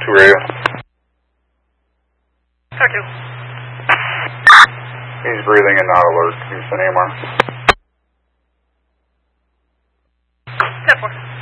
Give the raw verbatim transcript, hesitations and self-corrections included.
two radio. Car two. He's breathing and not alert. Houston A M R. ten four.